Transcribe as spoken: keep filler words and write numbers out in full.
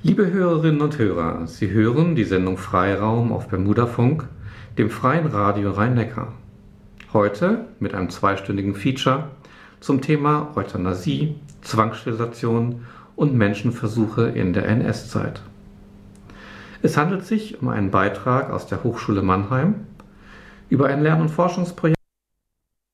Liebe Hörerinnen und Hörer, Sie hören die Sendung Freiraum auf Bermudafunk, dem freien Radio Rhein-Neckar. Heute mit einem zweistündigen Feature zum Thema Euthanasie, Zwangssterilisation und Menschenversuche in der N S-Zeit. Es handelt sich um einen Beitrag aus der Hochschule Mannheim über ein Lern- und Forschungsprojekt